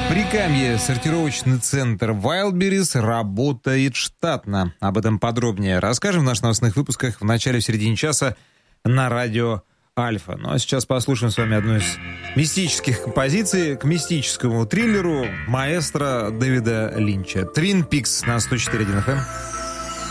Прикамье сортировочный центр Wildberries работает штатно. Об этом подробнее расскажем в наших новостных выпусках в начале-середине часа на радио Альфа. Ну а сейчас послушаем с вами одну из мистических композиций к мистическому триллеру маэстро Дэвида Линча. Twin Peaks на 104.1 FM.